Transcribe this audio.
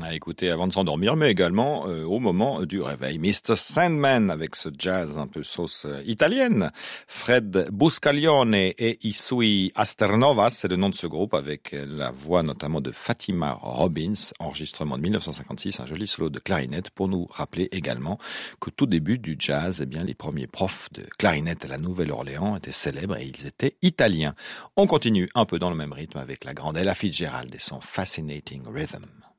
À écouter avant de s'endormir, mais également au moment du réveil. Mr. Sandman avec ce jazz un peu sauce italienne. Fred Buscaglione et I Sui Asternovas, c'est le nom de ce groupe, avec la voix notamment de Fatima Robbins, enregistrement de 1956, un joli solo de clarinette pour nous rappeler également qu'au tout début du jazz, eh bien, les premiers profs de clarinette à la Nouvelle-Orléans étaient célèbres et ils étaient italiens. On continue un peu dans le même rythme avec la grande Ella Fitzgerald et son Fascinating Rhythm.